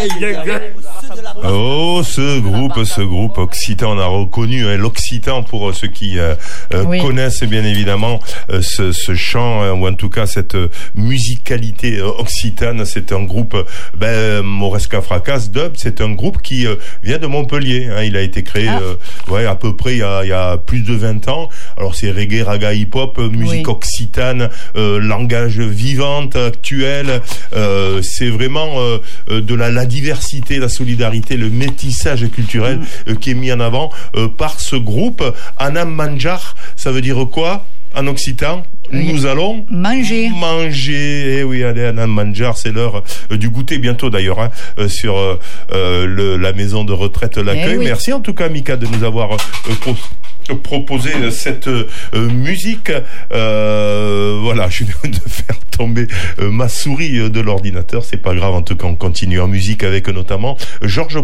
Oh, ce groupe occitan, on a reconnu l'occitan pour ceux qui connaissent bien évidemment ce chant, ou en tout cas cette musicalité occitane. C'est un groupe Mauresca Fracas Dub, c'est un groupe qui vient de Montpellier, hein. Il a été créé à peu près il y a plus de 20 ans. Alors c'est reggae, raga, hip-hop, musique occitane, langage vivante, actuel, c'est vraiment de la diversité, la solidarité, le métissage culturel qui est mis en avant par ce groupe. Anam Manjar, ça veut dire quoi en occitan? Nous allons manger. Eh oui, allez, Anam Manjar, c'est l'heure du goûter bientôt d'ailleurs, sur la maison de retraite L'Accueil. Merci en tout cas, Mika, de nous avoir proposer cette musique. Voilà, je viens de faire tomber ma souris de l'ordinateur. C'est pas grave, en tout cas, on continue en musique avec notamment Georges